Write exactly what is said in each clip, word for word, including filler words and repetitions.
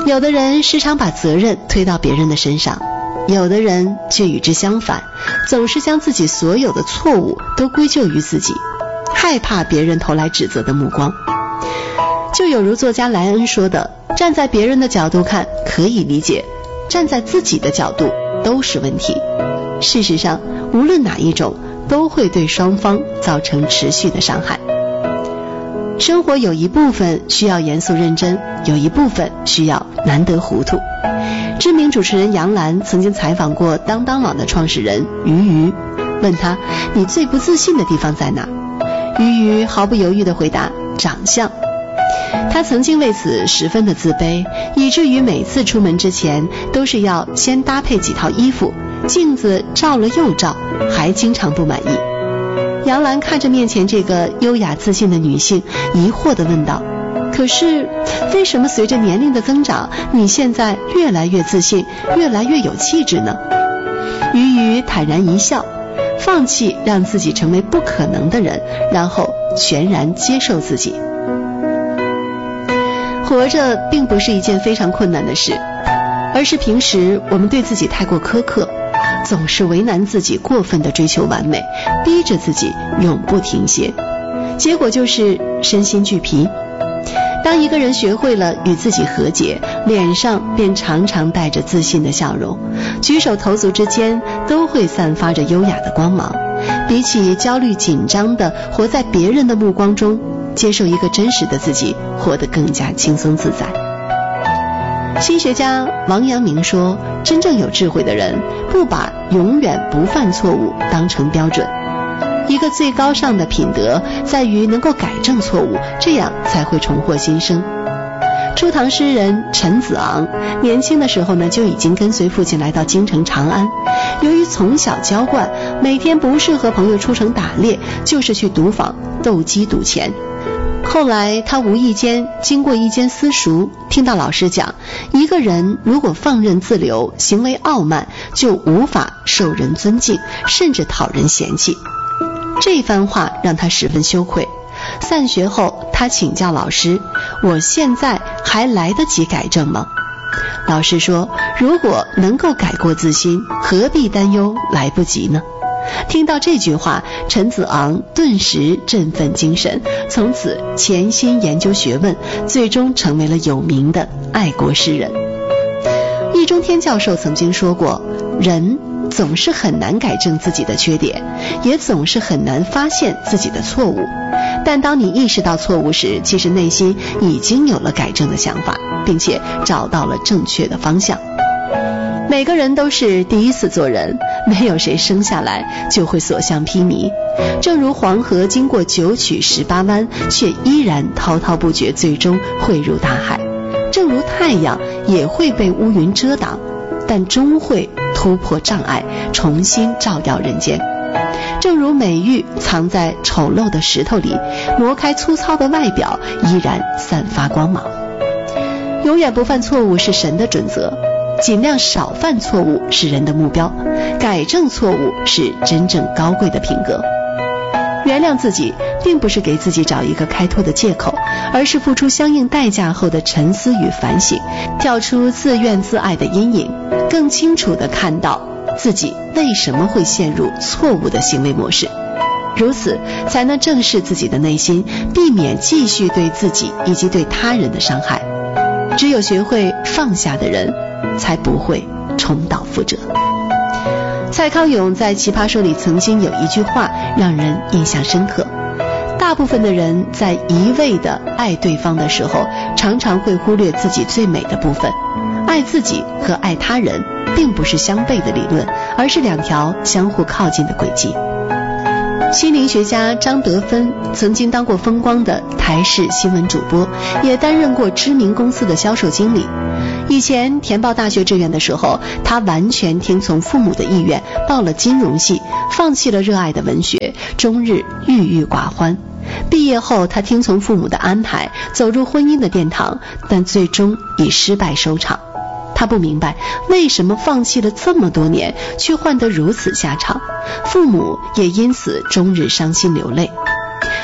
有的人时常把责任推到别人的身上，有的人却与之相反，总是将自己所有的错误都归咎于自己，害怕别人投来指责的目光。就有如作家莱恩说的，站在别人的角度看可以理解，站在自己的角度都是问题。事实上，无论哪一种都会对双方造成持续的伤害。生活有一部分需要严肃认真，有一部分需要难得糊涂。知名主持人杨澜曾经采访过当当网的创始人俞渝，问他你最不自信的地方在哪？俞渝毫不犹豫地回答，长相。他曾经为此十分的自卑，以至于每次出门之前都是要先搭配几套衣服，镜子照了又照，还经常不满意。杨澜看着面前这个优雅自信的女性，疑惑地问道，可是为什么随着年龄的增长，你现在越来越自信，越来越有气质呢？俞渝坦然一笑，放弃让自己成为不可能的人，然后全然接受自己。活着并不是一件非常困难的事，而是平时我们对自己太过苛刻，总是为难自己，过分的追求完美，逼着自己永不停歇，结果就是身心俱疲。当一个人学会了与自己和解，脸上便常常带着自信的笑容，举手投足之间都会散发着优雅的光芒。比起焦虑紧张的活在别人的目光中，接受一个真实的自己，活得更加轻松自在。心学家王阳明说，真正有智慧的人不把永远不犯错误当成标准。一个最高尚的品德在于能够改正错误，这样才会重获新生。初唐诗人陈子昂年轻的时候呢，就已经跟随父亲来到京城长安。由于从小娇惯，每天不是和朋友出城打猎，就是去赌坊斗鸡赌钱。后来他无意间经过一间私塾，听到老师讲，一个人如果放任自流，行为傲慢，就无法受人尊敬，甚至讨人嫌弃。这番话让他十分羞愧。散学后，他请教老师，我现在还来得及改正吗？老师说，如果能够改过自新，何必担忧来不及呢？听到这句话，陈子昂顿时振奋精神，从此潜心研究学问，最终成为了有名的爱国诗人。易中天教授曾经说过，人总是很难改正自己的缺点，也总是很难发现自己的错误。但当你意识到错误时，其实内心已经有了改正的想法，并且找到了正确的方向。每个人都是第一次做人，没有谁生下来就会所向披靡。正如黄河经过九曲十八弯，却依然滔滔不绝，最终汇入大海。正如太阳也会被乌云遮挡，但终会突破障碍，重新照耀人间。正如美玉藏在丑陋的石头里，磨开粗糙的外表，依然散发光芒。永远不犯错误是神的准则，尽量少犯错误是人的目标，改正错误是真正高贵的品格。原谅自己并不是给自己找一个开脱的借口，而是付出相应代价后的沉思与反省，跳出自怨自艾的阴影，更清楚地看到自己为什么会陷入错误的行为模式，如此才能正视自己的内心，避免继续对自己以及对他人的伤害。只有学会放下的人，才不会重蹈覆辙。蔡康永在《奇葩说》里曾经有一句话让人印象深刻，大部分的人在一味的爱对方的时候，常常会忽略自己最美的部分。爱自己和爱他人并不是相悖的理论，而是两条相互靠近的轨迹。心灵学家张德芬曾经当过风光的台视新闻主播，也担任过知名公司的销售经理。以前填报大学志愿的时候，他完全听从父母的意愿，报了金融系，放弃了热爱的文学，终日郁郁寡欢。毕业后，他听从父母的安排，走入婚姻的殿堂，但最终以失败收场。他不明白为什么放弃了这么多年，却换得如此下场，父母也因此终日伤心流泪。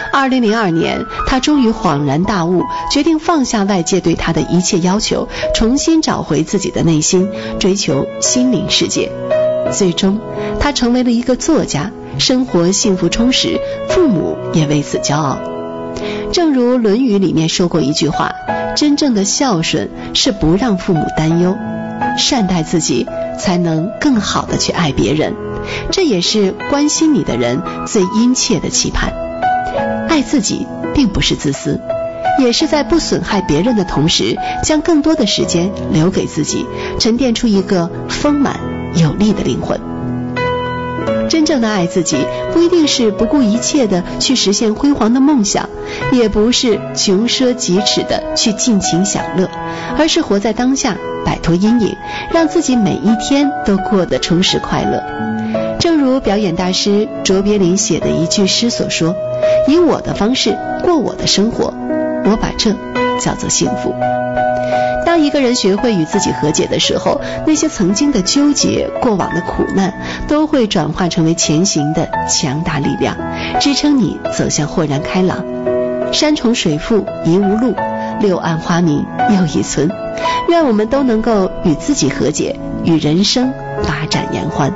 二零零二年，他终于恍然大悟，决定放下外界对他的一切要求，重新找回自己的内心，追求心灵世界。最终，他成为了一个作家，生活幸福充实，父母也为此骄傲。正如《论语》里面说过一句话，真正的孝顺是不让父母担忧，善待自己才能更好的去爱别人，这也是关心你的人最殷切的期盼。爱自己并不是自私，也是在不损害别人的同时，将更多的时间留给自己，沉淀出一个丰满有力的灵魂。真正的爱自己，不一定是不顾一切的去实现辉煌的梦想，也不是穷奢极侈的去尽情享乐，而是活在当下，摆脱阴影，让自己每一天都过得充实快乐。正如表演大师卓别林写的一句诗所说，以我的方式过我的生活，我把这叫做幸福。当一个人学会与自己和解的时候，那些曾经的纠结，过往的苦难，都会转化成为前行的强大力量，支撑你走向豁然开朗。山重水复疑无路，柳暗花明又一村。愿我们都能够与自己和解，与人生发展延欢。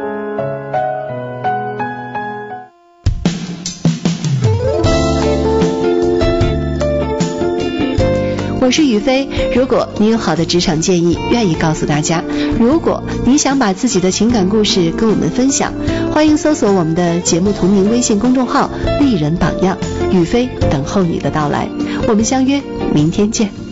我是雨飞，如果你有好的职场建议，愿意告诉大家；如果你想把自己的情感故事跟我们分享，欢迎搜索我们的节目同名微信公众号“丽人榜样”，雨飞等候你的到来。我们相约明天见。